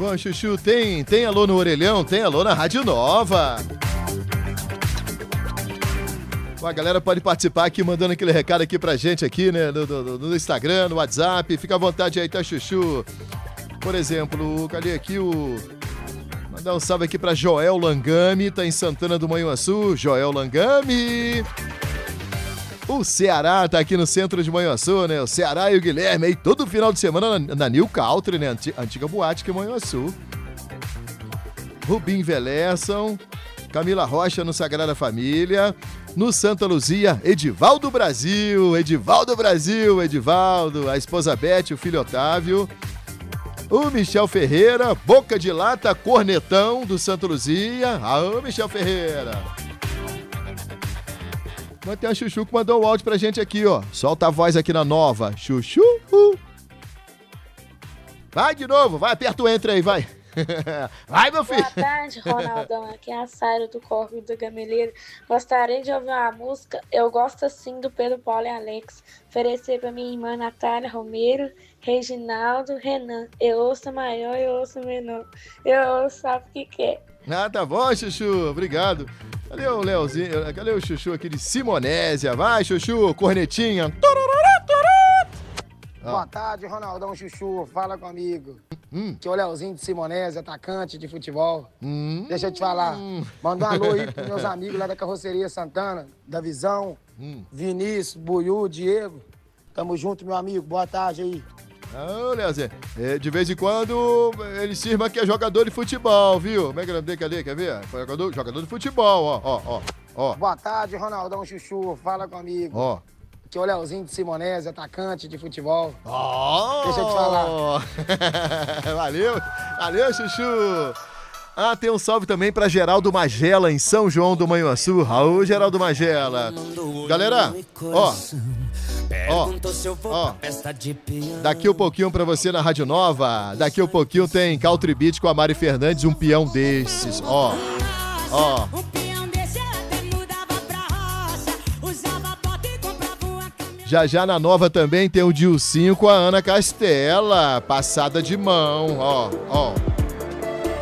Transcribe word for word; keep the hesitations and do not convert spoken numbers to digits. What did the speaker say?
bom, Chuchu? Tem, tem alô no Orelhão? Tem alô na Rádio Nova. A galera pode participar aqui, mandando aquele recado aqui pra gente aqui, né? No, no, no Instagram, no WhatsApp. Fica à vontade aí, tá, Chuchu? Por exemplo, cadê aqui o... Mandar um salve aqui pra Joel Langami, tá em Santana do Manhuaçu. Joel Langami. O Ceará tá aqui no centro de Manhuaçu, né? O Ceará e o Guilherme aí todo final de semana na, na New Country, né? Antiga boate que é Manhuaçu. Rubim Velerson. Camila Rocha no Sagrada Família. No Santa Luzia, Edivaldo Brasil. Edivaldo Brasil, Edivaldo. A esposa Beth, o filho Otávio. O Michel Ferreira, Boca de Lata, Cornetão do Santa Luzia. Aô, Michel Ferreira. Mas tem a Chuchu que mandou o áudio pra gente aqui, ó. Solta a voz aqui na Nova. Chuchu. Vai de novo, vai, aperta o enter aí, vai. Vai, meu filho. Boa tarde, Ronaldão. Aqui é a Saira do Corvo do Gameleiro. Gostaria de ouvir uma música. Eu gosto assim do Pedro Paulo e Alex. Oferecer pra minha irmã Natália Romero, Reginaldo, Renan. Eu ouço a maior, eu ouço a menor. Eu ouço, sabe o que quer. Ah, tá bom, Chuchu. Obrigado. Cadê o Leozinho? Cadê o Chuchu aqui de Simonésia? Vai, Chuchu, cornetinha. Boa tarde, Ronaldão Chuchu, fala comigo. Hum. Que é o Leozinho de Simonésia, atacante de futebol. Hum. Deixa eu te falar. Manda um alô aí pros meus amigos lá da Carroceria Santana, da Visão, hum. Vinícius, Buiú, Diego. Tamo junto, meu amigo. Boa tarde aí. Ô, Leozinho, é, de vez em quando ele cisma que é jogador de futebol, viu? Como é que é o nome dele? Cadê? Quer ver? Jogador, jogador de futebol, ó, ó, ó, ó. Boa tarde, Ronaldão Chuchu, fala comigo. Ó. Que é o Leozinho de Simonésia, atacante de futebol. Oh! Deixa eu te falar. Valeu, valeu, Chuchu. Ah, tem um salve também pra Geraldo Magela, em São João do Manhuaçu. Raul, Geraldo Magela. Galera, ó, ó, ó, daqui um pouquinho pra você na Rádio Nova, daqui um pouquinho tem Country Beat com a Mari Fernandes, um peão desses, ó, ó. Já já na Nova também tem o Dilcinho com a Ana Castela, passada de mão, ó, ó.